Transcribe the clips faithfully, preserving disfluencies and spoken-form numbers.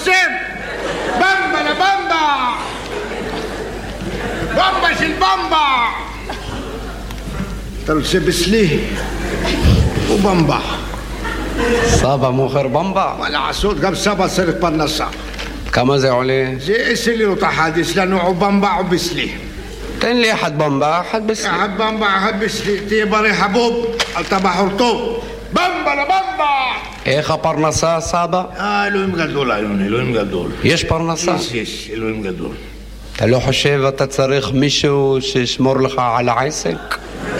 אוסם! במבה לבמבה! במבה של במבה! אתה רוצה בסלי? ובמבה. סבא מוכר במבה? מה לעשות, גם סבא צריך פרנסה. כמה זה עולה? זה עשר לירות אחד, יש לנו או במבה או בסלי. תן לי אחד במבה, אחד בסלי. אחד במבה, אחד בסלי. תהיה בריא חבוב, אתה בחור טוב. במבה לבמבה! איך הפרנסה, סבא? אה, אלוהים גדול, אלוהים, אלוהים גדול. יש פרנסה? יש, יש, אלוהים גדול. אתה לא חושב אתה צריך מישהו שישמור לך על העסק?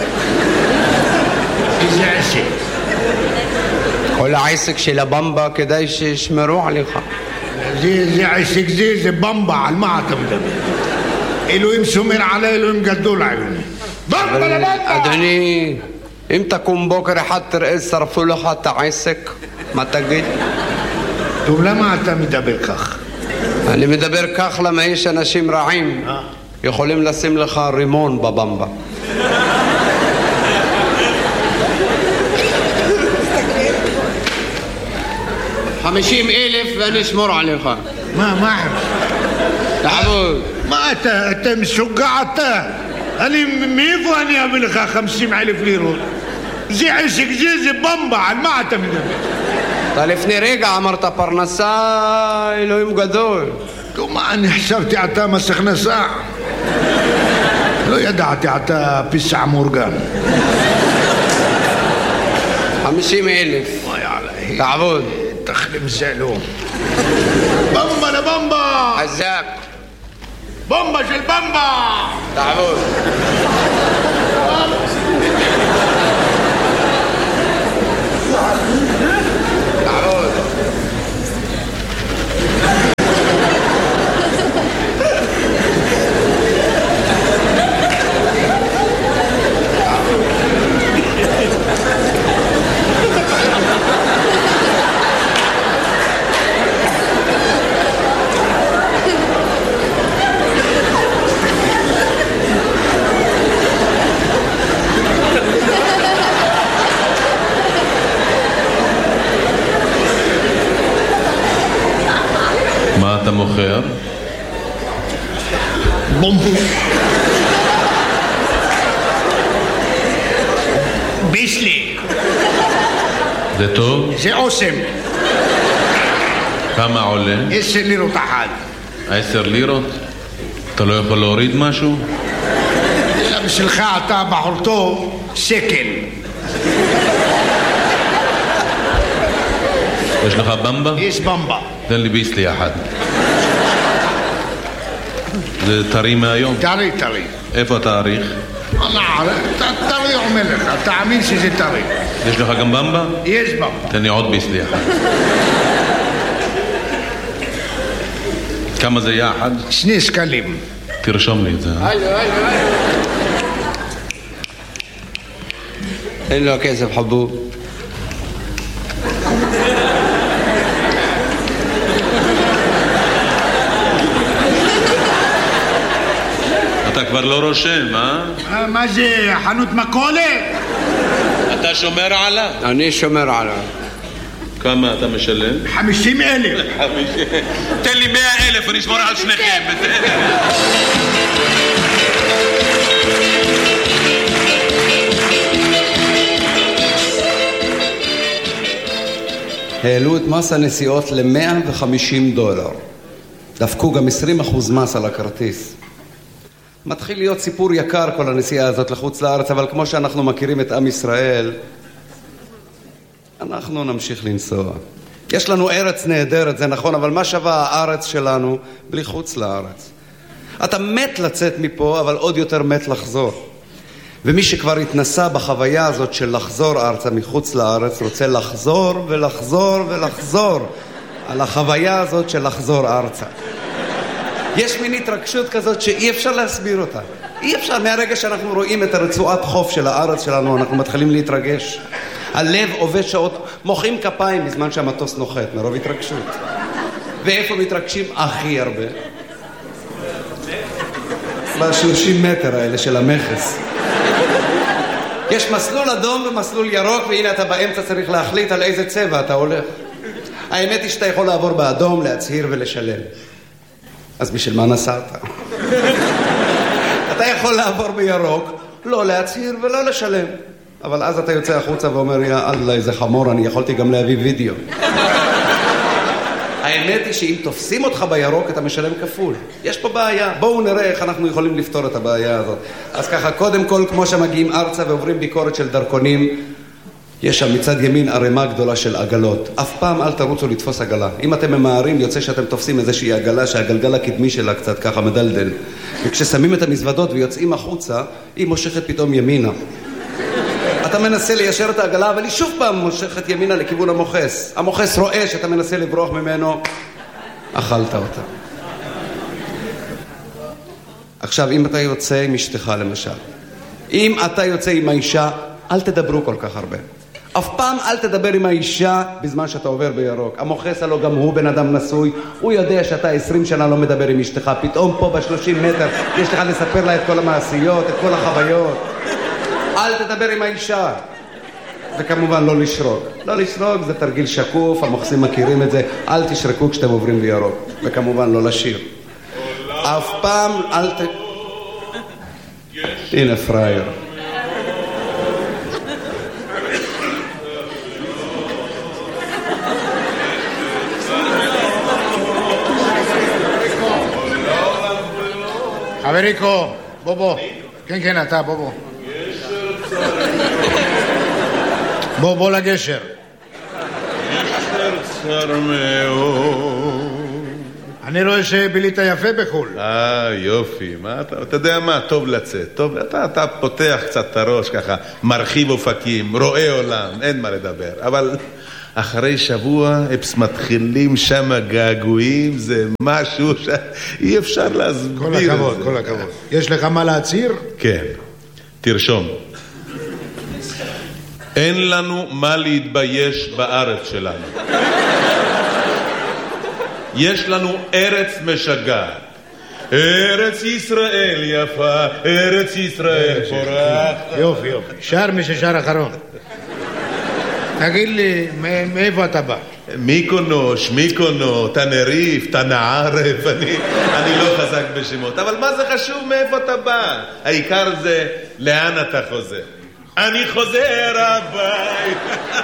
איזה עסק? כל העסק של הבמבה כדאי שישמרו עליך. זה, זה עסק זה, זה במבה, על מה אתה מדבר? אלוהים שומר עלי, אלוהים גדול עלינו. במבה לבמבה! אדוני, אם תקום בוקר אחד תראה שרפו לך את העסק, מה תגיד? טוב, למה אתה מדבר כך? אני מדבר כך למה יש אנשים רעים יכולים לשים לך רימון בבמבה. חמישים אלף ואני אשמור עליך. מה, מה? תעבוד. מה אתה, אתה משוגע אתה? אני, מאיפה אני אביא לך חמישים אלף לירות? זה עסק זה, זה במבה, על מה אתה מדבר? אתה לפני רגע אמרת פרנסה, אלוהים גדול. טוב, מה, אני חשבתי אתה מס הכנסה. לא ידעתי, אתה פיסע מורגן. חמישים אלף. תעבוד. תחלים זלו. במבה לבמבה! חזק. במבה של במבה! תעבוד. תעבוד. מה אתה מוכר? בומבו. ביסלי. זה טוב? זה אוסם. כמה עולה? עשר לירות אחד. עשר לירות? אתה לא יכול להוריד משהו? אלא בשבילך אתה בחור טוב, שקל. יש לך במבה? יש במבה. תן לי ביסלי אחד. זה טרי מהיום? טרי, טרי. איפה התאריך? טרי אומר לך, תאמין שזה טרי. יש לך גם במבה? יש במבה. תן לי עוד ביסלי אחד. כמה זה יחד? שני שקלים. תרשום לי את זה. הלו, הלו, הלו. אין לו כסף חבוב. אתה כבר לא רושם, אה? מה זה, חנות מכולת? אתה שומר עליו? אני שומר עליו. כמה אתה משלם? חמישים אלף. תן לי מאה אלף, אני אשמור על שניכם. העלו את מס הנסיעות ל-מאה וחמישים דולר. דפקו גם עשרים אחוז מס על הכרטיס. מתחיל להיות סיפור יקר כל הנסיעה הזאת לחוץ לארץ, אבל כמו שאנחנו מכירים את עם ישראל, אנחנו נמשיך לנסוע. יש לנו ארץ נהדרת, זה נכון, אבל מה שווה הארץ שלנו בלי חוץ לארץ? אתה מת לצאת מפה, אבל עוד יותר מת לחזור. ומי שכבר התנסה בחוויה הזאת של לחזור ארצה מחוץ לארץ, רוצה לחזור ולחזור ולחזור על החוויה הזאת של לחזור ארצה. יש מין התרגשות כזאת שאי אפשר להסביר אותה. אי אפשר, מהרגע שאנחנו רואים את הרצועת חוף של הארץ שלנו, אנחנו מתחילים להתרגש. הלב עובד שעות, מוחאים כפיים בזמן שהמטוס נוחת, מרוב התרגשות. ואיפה מתרגשים הכי הרבה? ב-שלושים מטר האלה של המכס. יש מסלול אדום ומסלול ירוק, והנה אתה באמצע צריך להחליט על איזה צבע אתה הולך. האמת היא שאתה יכול לעבור באדום, להצהיר ולשלם. אז בשביל מה נסעת? אתה יכול לעבור בירוק, לא להצהיר ולא לשלם. אבל אז אתה יוצא החוצה ואומר, יא אללה, איזה חמור, אני יכולתי גם להביא וידאו. האמת היא שאם תופסים אותך בירוק, אתה משלם כפול. יש פה בעיה. בואו נראה איך אנחנו יכולים לפתור את הבעיה הזאת. אז ככה, קודם כל, כמו שמגיעים ארצה ועוברים ביקורת של דרכונים, יש שם מצד ימין ערימה גדולה של עגלות. אף פעם אל תרוצו לתפוס עגלה. אם אתם ממהרים, יוצא שאתם תופסים איזושהי עגלה שהגלגל הקדמי שלה קצת ככה מדלדל. וכששמים את המזוודות ויוצאים החוצה, היא מושכת פתאום ימינה. אתה מנסה ליישר את העגלה, אבל היא שוב פעם מושכת ימינה לכיוון המוחס. המוחס רואה שאתה מנסה לברוח ממנו, אכלת אותה. עכשיו, אם אתה יוצא עם אשתך למשל, אם אתה יוצא עם האישה, אל תדברו כל כך הרבה. אף פעם אל תדבר עם האישה בזמן שאתה עובר בירוק. המוחס הלא גם הוא בן אדם נשוי, הוא יודע שאתה עשרים שנה לא מדבר עם אשתך, פתאום פה בשלושים מטר יש לך לספר לה את כל המעשיות, את כל החוויות. אל תדבר עם האישה. וכמובן לא לשרוק. לא לשרוק זה תרגיל שקוף, המוחסים מכירים את זה. אל תשרקו כשאתם עוברים בירוק. וכמובן לא לשיר. אף פעם אל ת... הנה פרייר. חבריקו, בוא בוא. כן, כן, אתה, בוא בוא. בוא, בוא לגשר. גשר צר מאוד. אני רואה שבילית יפה בחול. אה, יופי. מה אתה, אתה יודע מה? טוב לצאת. טוב, אתה, אתה פותח קצת את הראש ככה, מרחיב אופקים, רואה עולם, אין מה לדבר. אבל אחרי שבוע, אפס מתחילים שם געגועים, זה משהו שאי אפשר להסביר. כל הכבוד, כל הכבוד. יש לך מה להצהיר? כן. תרשום. אין לנו מה להתבייש בארץ שלנו. יש לנו ארץ משגעת. ארץ ישראל יפה, ארץ ישראל פורחת. יופי, יופי. שר מי ששר אחרון. תגיד לי, מאיפה אתה בא? מיקונוש, מיקונו, תנריף, תנערף, אני, אני לא חזק בשמות. אבל מה זה חשוב מאיפה אתה בא? העיקר זה לאן אתה חוזר. אני חוזר הבית.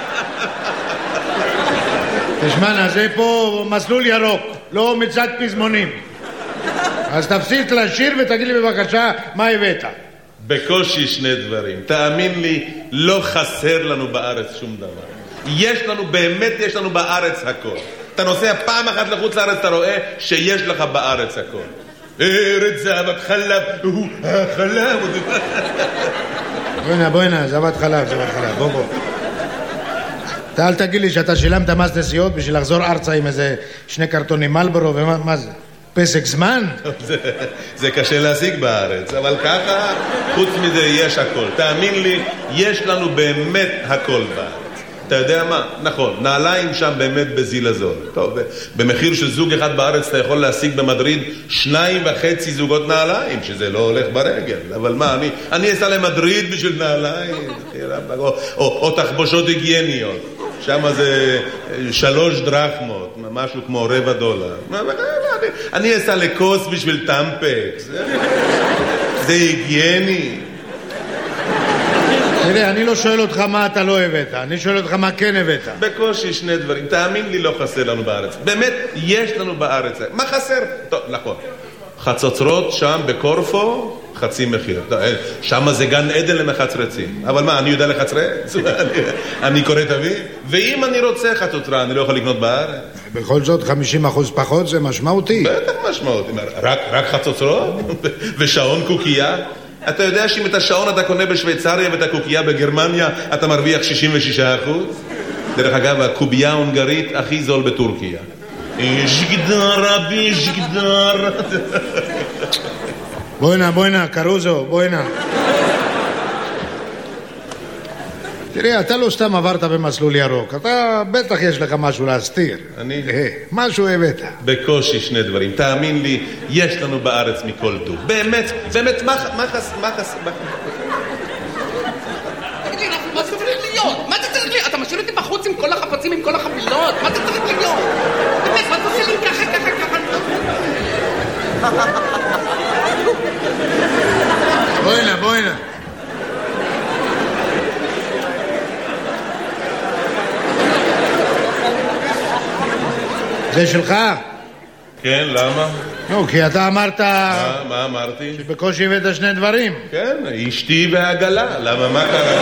תשמע, זה פה מסלול ירוק, לא מצד פזמונים. אז תפסיק לשיר ותגיד לי בבקשה מה הבאת. בקושי שני דברים. תאמין לי, לא חסר לנו בארץ שום דבר. יש לנו, באמת יש לנו בארץ הכל. אתה נוסע פעם אחת לחוץ לארץ, אתה רואה שיש לך בארץ הכל. ארץ זבת חלב, הוא החלב. בוא הנה, בוא הנה, זבת חלב, זבת חלב, בוא בוא. אתה אל תגיד לי שאתה שילמת מס נסיעות בשביל לחזור ארצה עם איזה שני קרטונים מלבורו, ומה זה? פסק זמן? זה, זה קשה להשיג בארץ, אבל ככה, חוץ מזה יש הכל. תאמין לי, יש לנו באמת הכל בארץ. אתה יודע מה? נכון, נעליים שם באמת בזיל הזול. טוב, במחיר של זוג אחד בארץ אתה יכול להשיג במדריד שניים וחצי זוגות נעליים, שזה לא הולך ברגל. אבל מה, אני, אני אסע למדריד בשביל נעליים, או, או, או תחבושות היגייניות. שם זה שלוש דרחמות, משהו כמו רבע דולר. אני אסע לקוס בשביל טמפקס. זה היגייני. תראה, אני לא שואל אותך מה אתה לא הבאת, אני שואל אותך מה כן הבאת. בקושי שני דברים, תאמין לי לא חסר לנו בארץ. באמת, יש לנו בארץ. מה חסר? טוב, נכון. חצוצרות שם בקורפו, חצי מחיר. שם זה גן עדן למחצרצים. אבל מה, אני יודע לחצרץ? אני קורא תביא? ואם אני רוצה חצוצרה, אני לא יכול לקנות בארץ? בכל זאת, חמישים אחוז פחות זה משמעותי. בטח משמעותי. רק, רק חצוצרות? ושעון קוקייה? אתה יודע שאם את השעון אתה קונה בשוויצריה ואת הקוקייה בגרמניה, אתה מרוויח שישים ושישה אחוז? דרך אגב, הקובייה ההונגרית הכי זול בטורקיה. ז'גדר, רבי, ז'גדר. בוא הנה, בוא הנה, קרוזו, בוא הנה. תראה, אתה לא סתם עברת במסלול ירוק, אתה בטח יש לך משהו להסתיר. אני? משהו הבאת. בקושי שני דברים. תאמין לי, יש לנו בארץ מכל דו. באמת, באמת, מה חס... מה חס... תגיד לי, מה זה צריך להיות? מה אתה צריך להיות? אתה משאיר אותי בחוץ תרוץ עם כל החפצים, עם כל החבילות? מה אתה צריך להיות? באמת, מה אתה עושה לי ככה, ככה, ככה? בואי הנה, בואי הנה. זה שלך? כן, למה? נו, כי אתה אמרת... מה, מה אמרתי? שבקושי הבאת שני דברים. כן, אשתי והעגלה. למה, מה קרה?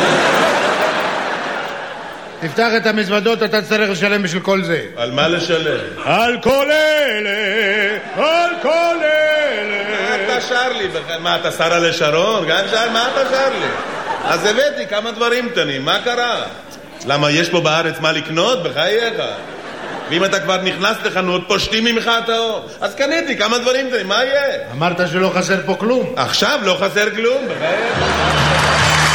תפתח את המזוודות, אתה צריך לשלם בשביל כל זה. על מה לשלם? על כל אלה, על כל אלה. מה אתה שר לי? מה, אתה שרה לשרון? גם שר, מה אתה שר לי? אז הבאתי כמה דברים קטנים, מה קרה? למה, יש פה בארץ מה לקנות? בחייך. ואם אתה כבר נכנס לחנות, פושטים ממך את האור. אז קניתי כמה דברים קטנים, מה יהיה? אמרת שלא חסר פה כלום. עכשיו לא חסר כלום, בחייך.